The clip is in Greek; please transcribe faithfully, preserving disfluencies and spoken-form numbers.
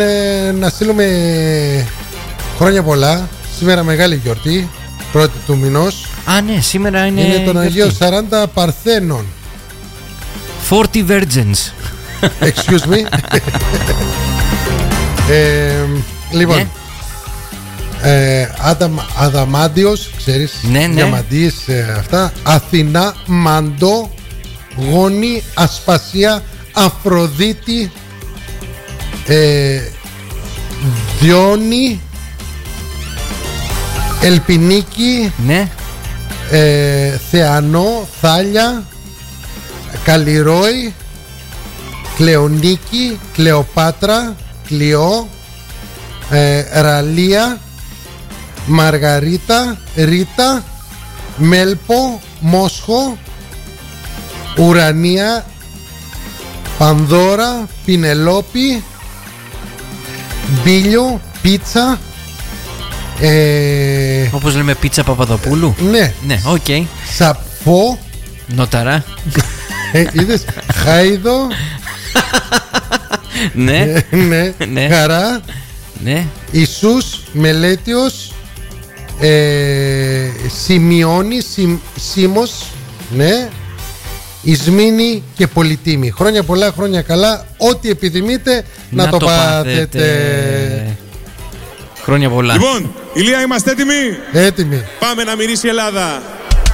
Ε, να στείλουμε χρόνια πολλά. Σήμερα μεγάλη γιορτή, πρώτη του μηνός. Α, ναι, σήμερα είναι. Είναι τον Αγίο σαράντα Παρθένων. Forty Virgins. Excuse me. ε, λοιπόν, ναι. ε, Άδαμ, Αδαμάντιος, ξέρεις, ναι, ναι. διαμαντίες, ε, αυτά. Αθηνά, Μαντό, Γόνη, Ασπασία, Αφροδίτη, ε, Διόνη, Ελπινίκη, ναι. ε, Θεανό, Θάλια, Καλλιρόη, Κλεονίκη, Κλεοπάτρα, Κλειό, ε, Ραλία, Μαργαρίτα, Ρίτα, Μέλπο, Μόσχο, Ουρανία, Πανδώρα, Πινελόπη, Μπίλιο, Πίτσα, ε, όπως λέμε πίτσα Παπαδοπούλου. Ναι. Ναι, οκ. Okay. Σαπφό. Νοταρά. ε, Είδες, Χάιδο. Ναι. Ναι. Ναι. Χαρά. Ναι. Ιησούς, Μελέτιος, ε, Σημειώνη, Σιμ, Σίμος, ναι. Ισμήνη και Πολυτίμη. Χρόνια πολλά, χρόνια καλά. Ό,τι επιθυμείτε να, να το, το πάθετε. πάθετε. Χρόνια πολλά. Λοιπόν, Ηλία, είμαστε έτοιμοι. Έτοιμοι. Πάμε να μυρίσει η Ελλάδα.